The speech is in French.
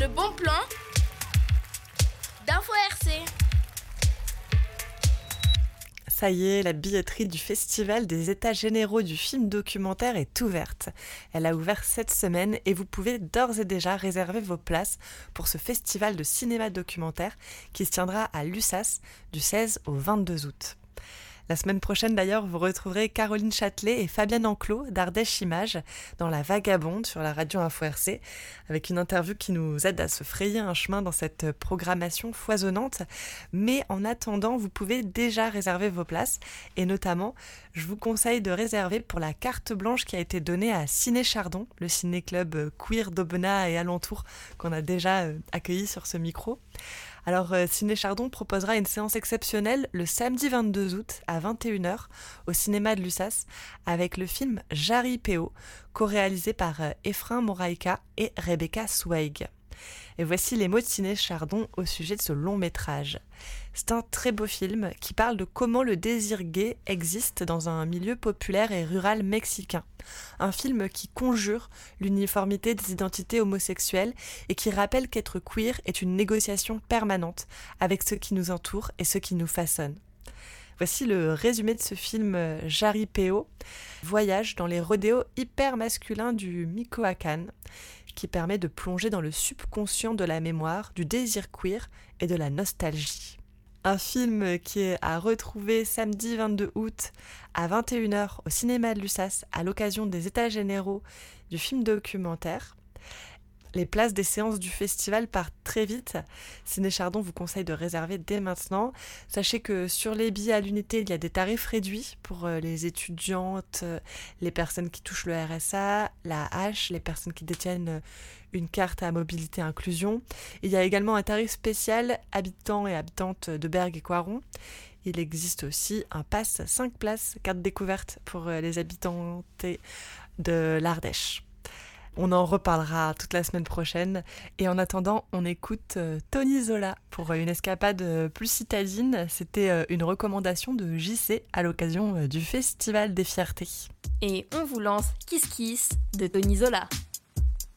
Le bon plan d'Info RC. Ça y est, la billetterie du Festival des États généraux du film documentaire est ouverte. Elle a ouvert cette semaine et vous pouvez d'ores et déjà réserver vos places pour ce festival de cinéma documentaire qui se tiendra à Lussas du 16 au 22 août. La semaine prochaine d'ailleurs, vous retrouverez Caroline Châtelet et Fabienne Enclos d'Ardèche Images dans La Vagabonde sur la radio Info RC avec une interview qui nous aide à se frayer un chemin dans cette programmation foisonnante. Mais en attendant, vous pouvez déjà réserver vos places et notamment, je vous conseille de réserver pour la carte blanche qui a été donnée à Ciné Chardon, le ciné-club queer d'Aubenas et alentours qu'on a déjà accueilli sur ce micro. Alors, Ciné Chardon proposera une séance exceptionnelle le samedi 22 août à 21h au cinéma de Lussas avec le film Jaripeo, co-réalisé par Efrain Moraïka et Rebecca Zweig. Et voici les mots de Ciné Chardon au sujet de ce long métrage. C'est un très beau film qui parle de comment le désir gay existe dans un milieu populaire et rural mexicain. Un film qui conjure l'uniformité des identités homosexuelles et qui rappelle qu'être queer est une négociation permanente avec ceux qui nous entourent et ceux qui nous façonnent. Voici le résumé de ce film Jaripeo, voyage dans les rodéos hyper masculins du Michoacán, qui permet de plonger dans le subconscient de la mémoire, du désir queer et de la nostalgie. Un film qui est à retrouver samedi 22 août à 21h au cinéma de Lussas à l'occasion des États généraux du film documentaire. Les places des séances du festival partent très vite. Ciné Chardon vous conseille de réserver dès maintenant. Sachez que sur les billets à l'unité, il y a des tarifs réduits pour les étudiantes, les personnes qui touchent le RSA, la H, les personnes qui détiennent une carte à mobilité inclusion. Il y a également un tarif spécial habitants et habitantes de Bergues et Coiron. Il existe aussi un pass 5 places, carte découverte pour les habitantes de l'Ardèche. On en reparlera toute la semaine prochaine. Et en attendant, on écoute Tony Zola pour une escapade plus citadine. C'était une recommandation de JC à l'occasion du Festival des Fiertés. Et on vous lance Kiss Kiss de Tony Zola.